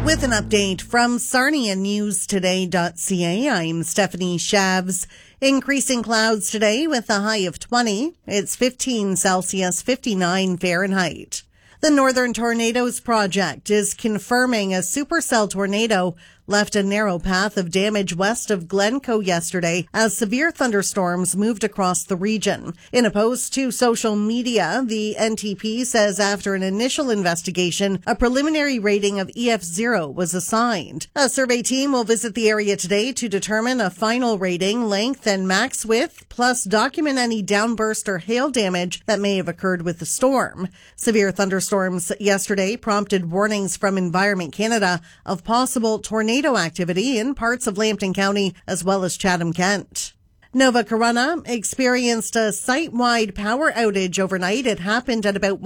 With an update from SarniaNewsToday.ca, I'm Stephanie Shavs. Increasing clouds today with a high of 20. It's 15 Celsius, 59 Fahrenheit. The Northern Tornadoes Project is confirming a supercell tornado left a narrow path of damage west of Glencoe yesterday as severe thunderstorms moved across the region. In a post to social media, the NTP says after an initial investigation, a preliminary rating of EF0 was assigned. A survey team will visit the area today to determine a final rating, length, and max width, plus document any downburst or hail damage that may have occurred with the storm. Severe thunderstorms yesterday prompted warnings from Environment Canada of possible tornado activity in parts of Lambton County as well as Chatham-Kent. Nova Corona experienced a site-wide power outage overnight. It happened at about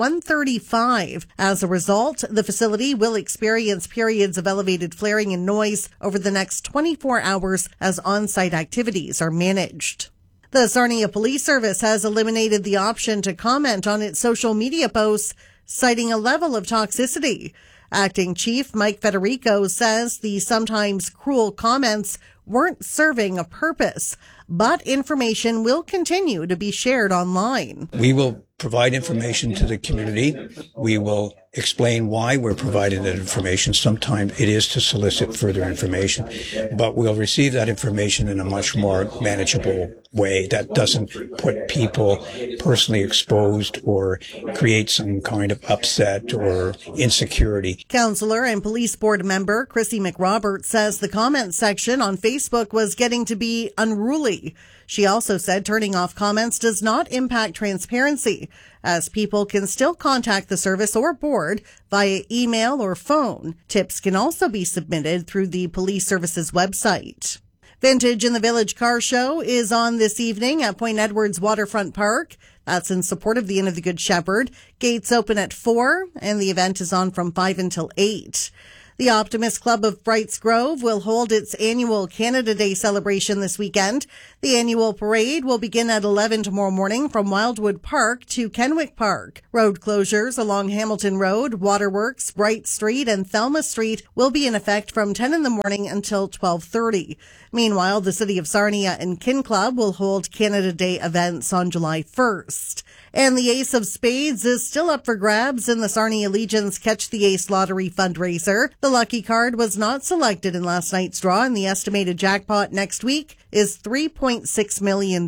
1:35. As a result, the facility will experience periods of elevated flaring and noise over the next 24 hours as on-site activities are managed. The Sarnia Police Service has eliminated the option to comment on its social media posts, citing a level of toxicity. Acting Chief Mike Federico says the sometimes cruel comments weren't serving a purpose, but information will continue to be shared online. We will provide information to the community. We will explain why we're providing that information. Sometimes it is to solicit further information, but we'll receive that information in a much more manageable way that doesn't put people personally exposed or create some kind of upset or insecurity. Councillor and Police Board member Chrissy McRoberts says the comment section on Facebook was getting to be unruly. She also said turning off comments does not impact transparency, as people can still contact the service or board via email or phone. Tips can also be submitted through the police service's website. Vintage in the Village Car Show is on this evening at Point Edwards Waterfront Park. That's in support of the Inn of the Good Shepherd. Gates open at 4, and the event is on from 5 until 8. The Optimist Club of Brights Grove will hold its annual Canada Day celebration this weekend. The annual parade will begin at 11 tomorrow morning from Wildwood Park to Kenwick Park. Road closures along Hamilton Road, Waterworks, Bright Street, and Thelma Street will be in effect from 10 in the morning until 12:30. Meanwhile, the City of Sarnia and Kin Club will hold Canada Day events on July 1st. And the Ace of Spades is still up for grabs in the Sarnia Legion's Catch the Ace lottery fundraiser. The lucky card was not selected in last night's draw, and the estimated jackpot next week is $3.6 million.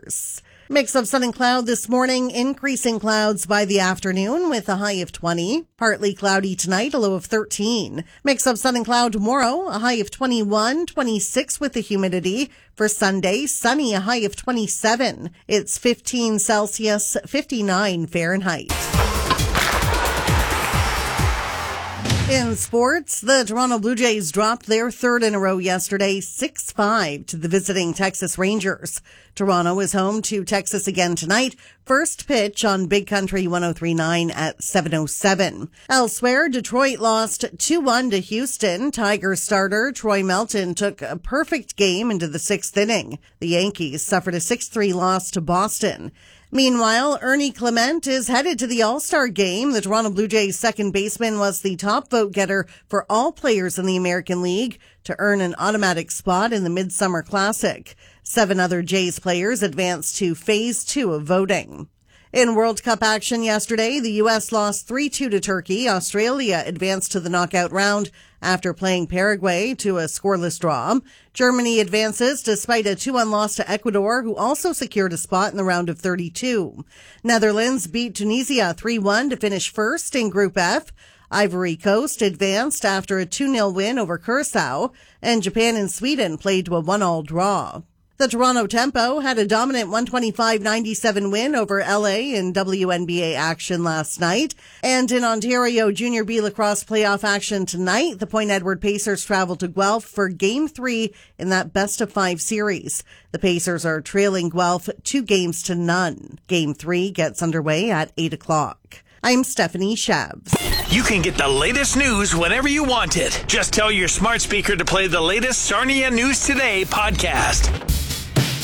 Mix of sun and cloud this morning, increasing clouds by the afternoon with a high of 20. Partly cloudy tonight, a low of 13. Mix of sun and cloud tomorrow, a high of 21, 26 with the humidity. For Sunday, sunny, a high of 27. It's 15 Celsius, 59 Fahrenheit. In sports, the Toronto Blue Jays dropped their third in a row yesterday, 6-5 to the visiting Texas Rangers. Toronto is home to Texas again tonight. First pitch on Big Country 103.9 at 7:07. Elsewhere, Detroit lost 2-1 to Houston. Tigers starter Troy Melton took a perfect game into the sixth inning. The Yankees suffered a 6-3 loss to Boston. Meanwhile, Ernie Clement is headed to the All-Star game. The Toronto Blue Jays second baseman was the top vote getter for all players in the American League to earn an automatic spot in the Midsummer Classic. 7 other Jays players advanced to Phase 2 of voting. In World Cup action yesterday, the U.S. lost 3-2 to Turkey. Australia advanced to the knockout round after playing Paraguay to a scoreless draw. Germany advances despite a 2-1 loss to Ecuador, who also secured a spot in the round of 32. Netherlands beat Tunisia 3-1 to finish first in Group F. Ivory Coast advanced after a 2-0 win over Curaçao, and Japan and Sweden played to a 1-1 draw. The Toronto Tempo had a dominant 125-97 win over LA in WNBA action last night. And in Ontario Junior B lacrosse playoff action tonight, the Point Edward Pacers travel to Guelph for Game 3 in that best-of-5 series. The Pacers are trailing Guelph 2-0. Game 3 gets underway at 8 o'clock. I'm Stephanie Shabs. You can get the latest news whenever you want it. Just tell your smart speaker to play the latest Sarnia News Today podcast.